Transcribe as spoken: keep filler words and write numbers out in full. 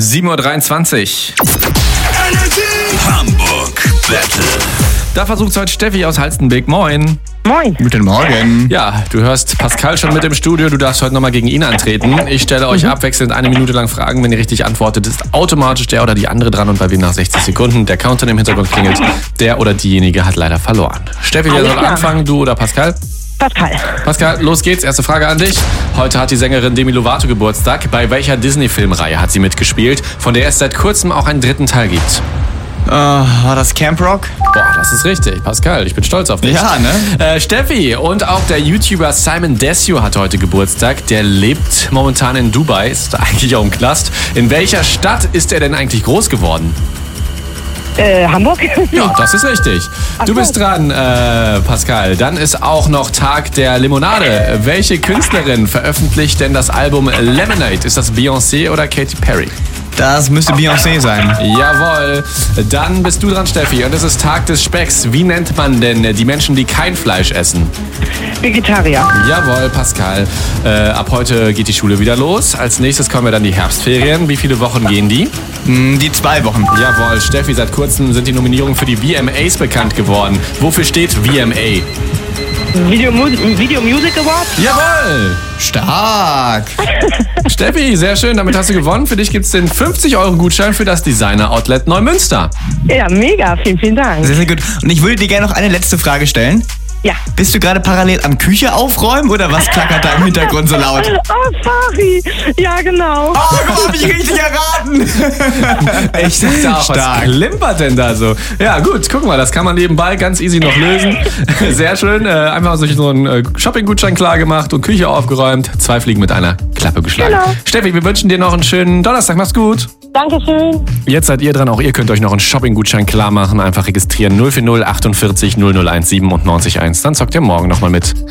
sieben Uhr dreiundzwanzig. Hamburg Battle. Da versucht heute Steffi aus Halstenbek. Moin. Moin. Guten Morgen. Ja, du hörst Pascal schon mit im Studio. Du darfst heute nochmal gegen ihn antreten. Ich stelle euch abwechselnd eine Minute lang Fragen. Wenn ihr richtig antwortet, ist automatisch der oder die andere dran. Und bei wem nach sechzig Sekunden der Countdown im Hintergrund klingelt, der oder diejenige hat leider verloren. Steffi, wer Alles soll klar. anfangen? Du oder Pascal? Pascal. Pascal, los geht's. Erste Frage an dich. Heute hat die Sängerin Demi Lovato Geburtstag. Bei welcher Disney-Filmreihe hat sie mitgespielt, von der es seit kurzem auch einen dritten Teil gibt? Uh, war das Camp Rock? Boah, das ist richtig. Pascal, ich bin stolz auf dich. Ja, ne? Äh, Steffi, und auch der YouTuber Simon Desue hat heute Geburtstag. Der lebt momentan in Dubai, ist eigentlich auch im Knast. In welcher Stadt ist er denn eigentlich groß geworden? Äh, Hamburg? Ja, das ist richtig. Du bist dran, äh, Pascal. Dann ist auch noch Tag der Limonade. Welche Künstlerin veröffentlicht denn das Album Lemonade? Ist das Beyoncé oder Katy Perry? Das müsste Beyoncé sein. Jawohl. Dann bist du dran, Steffi. Und es ist Tag des Specks. Wie nennt man denn die Menschen, die kein Fleisch essen? Vegetarier. Jawohl, Pascal. Äh, ab heute geht die Schule wieder los. Als nächstes kommen wir dann die Herbstferien. Wie viele Wochen gehen die? Hm, Die zwei Wochen. Jawohl, Steffi, seit kurzem sind die Nominierungen für die V M As bekannt geworden. Wofür steht V M A? Video, Mu- Video Music Award? Jawohl! Stark. Steffi, sehr schön, damit hast du gewonnen. Für dich gibt es den fünfzig Euro Gutschein für das Designer Outlet Neumünster. Ja, mega. Vielen, vielen Dank. Sehr, sehr gut. Und ich würde dir gerne noch eine letzte Frage stellen. Ja. Bist du gerade parallel am Küche aufräumen oder was klackert da im Hintergrund so laut? Oh, sorry. Ja, genau. Oh, guck mal, hab ich richtig erraten. Ich dachte auch, was Stark. klimpert denn da so? Ja gut, guck mal, das kann man nebenbei ganz easy noch lösen. Sehr schön, äh, einfach so einen äh, Shopping-Gutschein klar gemacht und Küche aufgeräumt. Zwei Fliegen mit einer Klappe geschlagen. Genau. Steffi, wir wünschen dir noch einen schönen Donnerstag. Mach's gut. Dankeschön. Jetzt seid ihr dran, auch ihr könnt euch noch einen Shopping-Gutschein klar machen. Einfach registrieren null vier null achtundvierzig null null eins sieben und neunzig eins. Dann zockt ihr morgen nochmal mit.